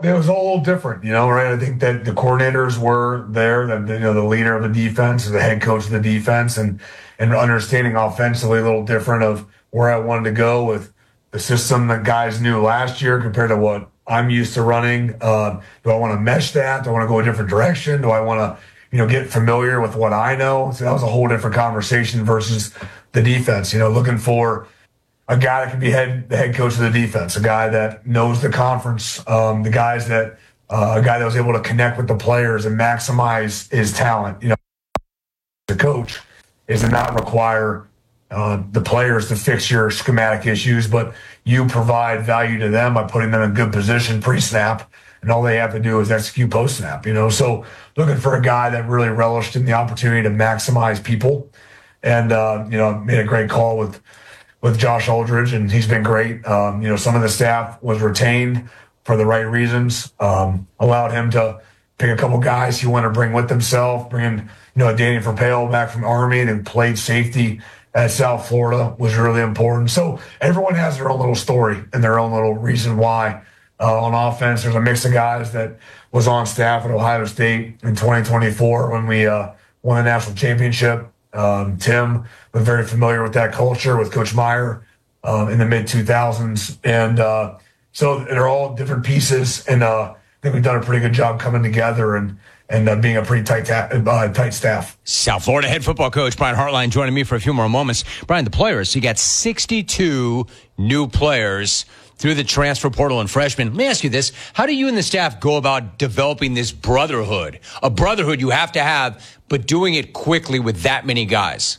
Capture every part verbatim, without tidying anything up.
it was all a little different, you know, right? I think that the coordinators were there, that you know, the leader of the defense, the head coach of the defense, and and understanding offensively a little different of where I wanted to go with the system that guys knew last year compared to what I'm used to running. Uh, do I want to mesh that? Do I want to go a different direction? Do I want to, you know, get familiar with what I know? So that was a whole different conversation versus the defense, you know, looking for a guy that can be head, the head coach of the defense, a guy that knows the conference, um, the guys that, uh, a guy that was able to connect with the players and maximize his talent. You know, the coach is to not require uh, the players to fix your schematic issues, but you provide value to them by putting them in good position pre-snap, and all they have to do is execute post-snap. You know, so looking for a guy that really relished in the opportunity to maximize people, and uh, you know, made a great call with. with Josh Aldridge, and he's been great. Um, you know, some of the staff was retained for the right reasons, um, allowed him to pick a couple guys he wanted to bring with himself, bringing, you know, Danny Verpale back from Army and played safety at South Florida was really important. So everyone has their own little story and their own little reason why. Uh, on offense, there's a mix of guys that was on staff at Ohio State in twenty twenty-four when we uh, won the national championship. Um, Tim was very familiar with that culture with Coach Meyer um, in the mid two thousands. And uh, so they're all different pieces. And uh, I think we've done a pretty good job coming together and and uh, being a pretty tight ta- uh, tight staff. South Florida head football coach Brian Hartline joining me for a few more moments. Brian, the players, you got sixty-two new players through the transfer portal and freshmen. Let me ask you this. How do you and the staff go about developing this brotherhood? A brotherhood you have to have, but doing it quickly with that many guys.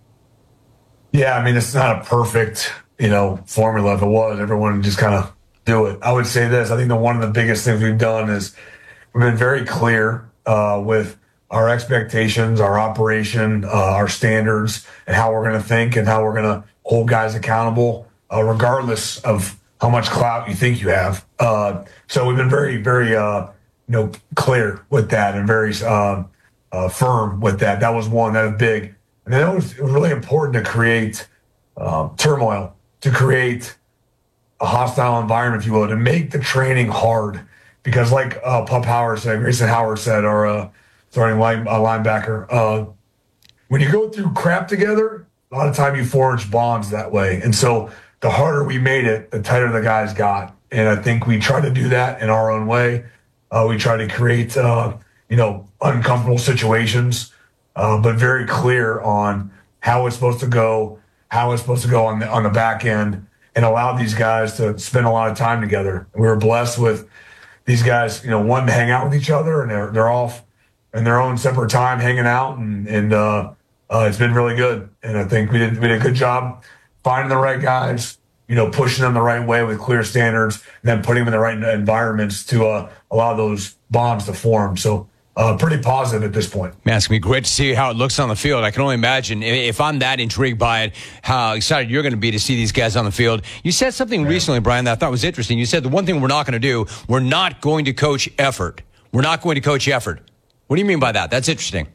Yeah, I mean, it's not a perfect, you know, formula. If it was, everyone would just kind of do it. I would say this. I think that one of the biggest things we've done is we've been very clear uh, with our expectations, our operation, uh, our standards, and how we're going to think and how we're going to hold guys accountable, uh, regardless of how much clout you think you have. Uh, so we've been very, very, uh, you know, clear with that and very uh, uh, firm with that. That was one that was big. And then it was, it was really important to create uh, turmoil, to create a hostile environment, if you will, to make the training hard. Because like uh, Pup Howard said, Grayson Howard said, our uh, starting line, uh, linebacker, uh, when you go through crap together, a lot of time you forge bonds that way. And so the harder we made it, the tighter the guys got. And I think we try to do that in our own way. Uh, we try to create, uh, you know, uncomfortable situations, uh, but very clear on how it's supposed to go, how it's supposed to go on the, on the back end, and allow these guys to spend a lot of time together. We were blessed with these guys, you know, one to hang out with each other, and they're, they're off in their own separate time hanging out. And, and uh, uh, it's been really good. And I think we did, we did a good job finding the right guys, you know, pushing them the right way with clear standards, and then putting them in the right environments to uh, allow those bonds to form. So uh, pretty positive at this point. Man, it's going to be great to see how it looks on the field. I can only imagine, if I'm that intrigued by it, how excited you're going to be to see these guys on the field. You said something yeah. recently, Brian, that I thought was interesting. You said the one thing we're not going to do, we're not going to coach effort. We're not going to coach effort. What do you mean by that? That's interesting.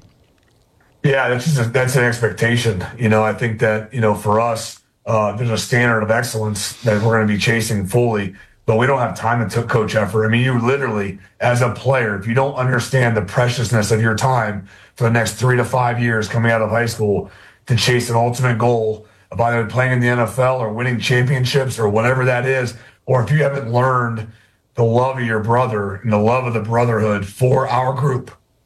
Yeah, that's just a, that's an expectation. You know, I think that, you know, for us, Uh, there's a standard of excellence that we're going to be chasing fully, but we don't have time to coach effort. I mean, you literally, as a player, if you don't understand the preciousness of your time for the next three to five years coming out of high school to chase an ultimate goal of either playing in the N F L or winning championships or whatever that is, or if you haven't learned the love of your brother and the love of the brotherhood for our group,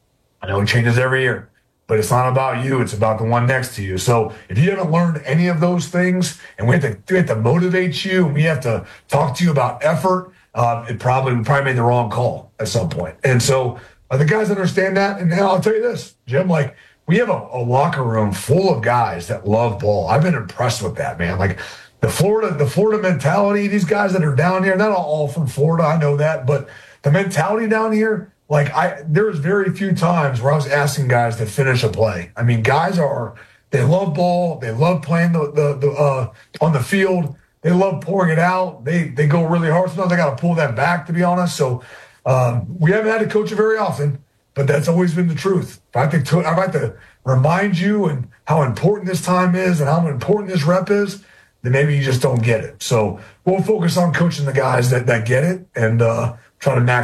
I know it changes every year. But it's not about you. It's about the one next to you. So if you haven't learned any of those things, and we have to, we have to motivate you, and we have to talk to you about effort, uh, it probably we probably made the wrong call at some point. And so uh, the guys understand that. And now I'll tell you this, Jim, like we have a, a locker room full of guys that love ball. I've been impressed with that, man. Like the Florida, the Florida mentality, these guys that are down here, not all from Florida, I know that, but the mentality down here, like I, there was very few times where I was asking guys to finish a play. I mean, guys are, they love ball. They love playing the, the, the uh, on the field. They love pouring it out. They, they go really hard. Sometimes they got to pull that back, to be honest. So um, we haven't had to coach it very often, but that's always been the truth. If I think to, I'd like to remind you and how important this time is and how important this rep is, then maybe you just don't get it. So we'll focus on coaching the guys that, that get it and uh, try to max